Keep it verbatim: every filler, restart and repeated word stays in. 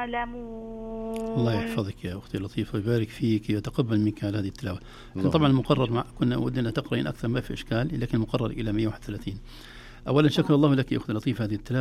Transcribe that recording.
يعلمون. الله يحفظك يا أختي لطيفة ويبارك فيك ويتقبل منك على هذه التلاوة. طبعا المقرر مع كنا ودنا تقرأين أكثر ما في إشكال، لكن المقرر إلى مئة وواحد وثلاثين. أولا شكر الله لك يا أختي لطيفة هذه التلاوة.